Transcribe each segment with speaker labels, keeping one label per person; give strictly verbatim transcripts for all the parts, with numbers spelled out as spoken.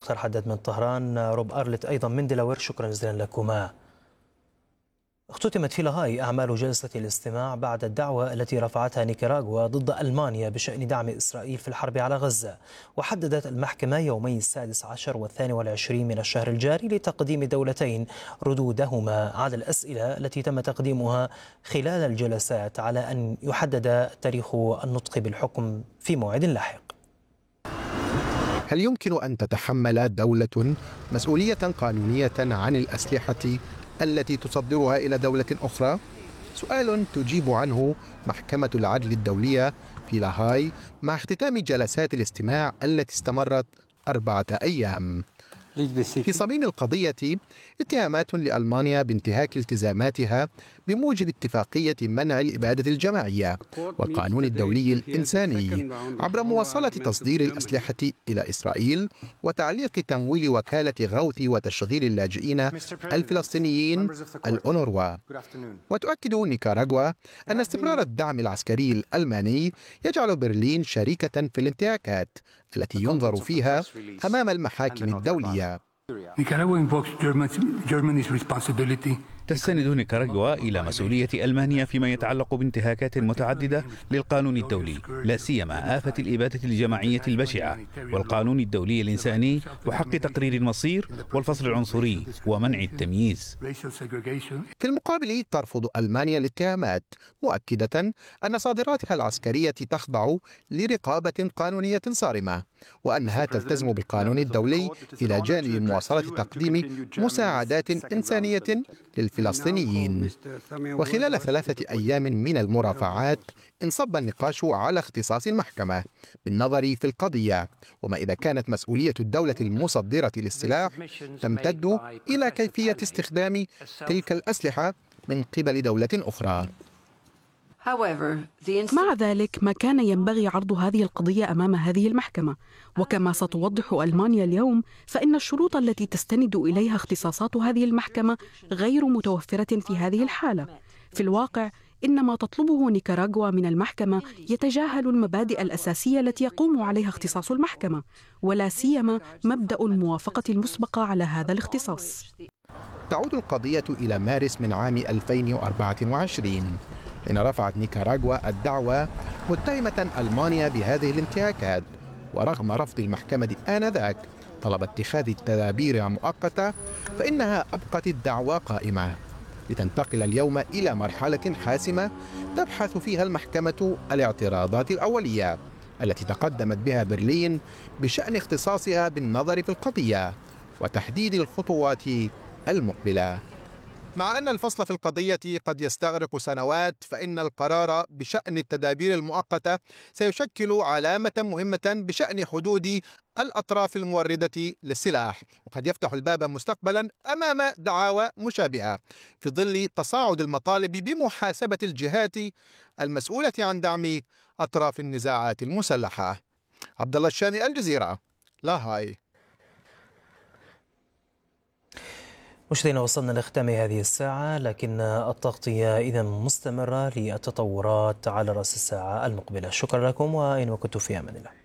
Speaker 1: الخير حداد من طهران، روب أرلت أيضا من دلاوير، شكرا جزيلا لكما. اختتمت في لاهاي أعمال جلسة الاستماع بعد الدعوة التي رفعتها نيكاراغوا ضد ألمانيا بشأن دعم إسرائيل في الحرب على غزة. وحددت المحكمة يومي السادس عشر والثاني والعشرين من الشهر الجاري لتقديم دولتين ردودهما على الأسئلة التي تم تقديمها خلال الجلسات، على أن يحدد تاريخ النطق بالحكم في موعد لاحق.
Speaker 2: هل يمكن أن تتحمل دولة مسؤولية قانونية عن الأسلحة التي تصدرها إلى دولة أخرى؟ سؤال تجيب عنه محكمة العدل الدولية في لاهاي مع اختتام جلسات الاستماع التي استمرت أربعة أيام. في صميم القضية اتهامات لألمانيا بانتهاك التزاماتها بموجب اتفاقية منع الإبادة الجماعية والقانون الدولي الإنساني عبر مواصلة تصدير الأسلحة إلى إسرائيل وتعليق تمويل وكالة غوث وتشغيل اللاجئين الفلسطينيين الأونروا. وتؤكد نيكاراغوا أن استمرار الدعم العسكري الألماني يجعل برلين شريكة في الانتهاكات التي ينظر فيها أمام المحاكم الدولية.
Speaker 3: تستند نيكاراغوا إلى مسؤولية ألمانيا فيما يتعلق بانتهاكات متعددة للقانون الدولي، لا سيما آفة الإبادة الجماعية البشعة والقانون الدولي الإنساني وحق تقرير المصير والفصل العنصري ومنع التمييز.
Speaker 2: في المقابل ترفض ألمانيا الاتهامات، مؤكدة أن صادراتها العسكرية تخضع لرقابة قانونية صارمة، وأنها تلتزم بالقانون الدولي إلى جانب مواصلة تقديم مساعدات إنسانية للفلسطينيين. وخلال ثلاثة أيام من المرافعات انصب النقاش على اختصاص المحكمة بالنظر في القضية، وما إذا كانت مسؤولية الدولة المصدرة للسلاح تمتد إلى كيفية استخدام تلك الأسلحة من قبل دولة أخرى.
Speaker 4: مع ذلك ما كان ينبغي عرض هذه القضية أمام هذه المحكمة، وكما ستوضح ألمانيا اليوم فإن الشروط التي تستند إليها اختصاصات هذه المحكمة غير متوفرة في هذه الحالة. في الواقع إن ما تطلبه نيكاراغوا من المحكمة يتجاهل المبادئ الأساسية التي يقوم عليها اختصاص المحكمة، ولا سيما مبدأ الموافقة المسبقة على هذا الاختصاص.
Speaker 2: تعود القضية إلى مارس من عام ألفين وأربعة وعشرين، حين رفعت نيكاراغوا الدعوى متهمة ألمانيا بهذه الانتهاكات، ورغم رفض المحكمة آنذاك طلب اتخاذ التدابير مؤقتة، فإنها أبقت الدعوى قائمة لتنتقل اليوم إلى مرحلة حاسمة تبحث فيها المحكمة الاعتراضات الأولية التي تقدمت بها برلين بشأن اختصاصها بالنظر في القضية وتحديد الخطوات المقبلة. مع أن الفصل في القضية قد يستغرق سنوات، فإن القرار بشأن التدابير المؤقتة سيشكل علامة مهمة بشأن حدود الأطراف الموردة للسلاح، وقد يفتح الباب مستقبلا أمام دعاوى مشابهة في ظل تصاعد المطالب بمحاسبة الجهات المسؤولة عن دعم أطراف النزاعات المسلحة. عبد الله الشامي، الجزيرة، لاهاي.
Speaker 1: مشاهدينا، وصلنا لختام هذه الساعة، لكن التغطية إذا مستمرة للتطورات على رأس الساعة المقبلة. شكرا لكم، وأينما كنتم في أمان الله.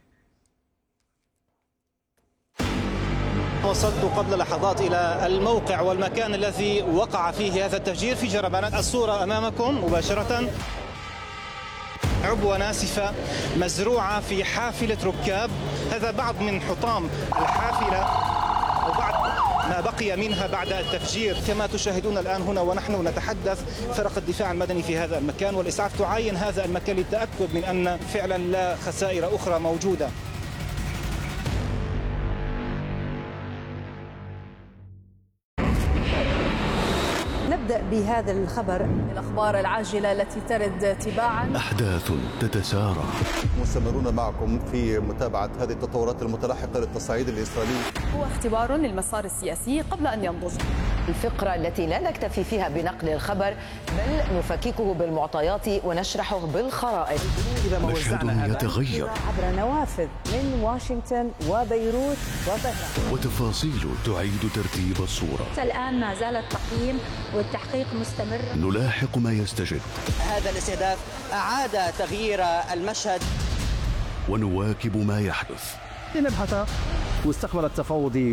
Speaker 5: وصلت قبل لحظات إلى الموقع والمكان الذي وقع فيه هذا التفجير في جربانات. الصورة أمامكم مباشرة، عبوة ناسفة مزروعة في حافلة ركاب. هذا بعض من حطام الحافلة وبعض ما بقي منها بعد التفجير. كما تشاهدون الآن هنا ونحن نتحدث، فرق الدفاع المدني في هذا المكان والإسعاف تعاين هذا المكان للتأكد من أن فعلا لا خسائر أخرى موجودة.
Speaker 6: نبدأ بهذا الخبر، الأخبار العاجلة التي ترد تباعا.
Speaker 7: أحداث تتسارع.
Speaker 8: مستمرون معكم في متابعة هذه التطورات المتلاحقة للتصعيد الإسرائيلي.
Speaker 6: هو اختبار للمسار السياسي قبل أن ينضج.
Speaker 9: الفقرة التي لا نكتفي فيها بنقل الخبر، بل نفككه بالمعطيات ونشرحه بالخرائط.
Speaker 7: مشهد يتغير
Speaker 6: عبر نوافذ من واشنطن وبيروت وطهران،
Speaker 7: وتفاصيل تعيد ترتيب الصورة.
Speaker 10: الآن ما زال التقييم والتحقيق مستمر.
Speaker 7: نلاحق ما يستجد.
Speaker 11: هذا الاستهداف أعاد تغيير المشهد،
Speaker 7: ونواكب ما يحدث
Speaker 12: لنبحث مستقبل التفاوض